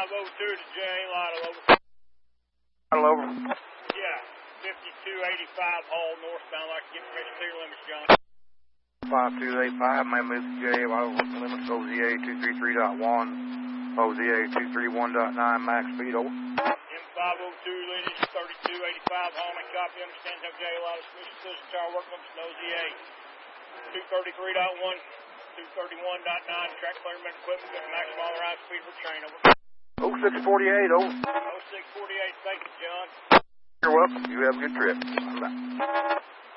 to J. Lotto, over. Lotto, over. Yeah, 5285 Hall, northbound. Like to get permission to clear limits, John. 5285, may move to J. Lotto, limits, OZA 233.1, OZA 231.9, max speed, over. M502, lineage 3285 Hall, and copy, understand, have J. Lotto, submission, citizen, tower, work limits, OZA 233.1. 231.9, track clearment equipment, maximum authorized speed for train, over. 0648, over. 0648, thank you, John. You're welcome. You have a good trip. Bye.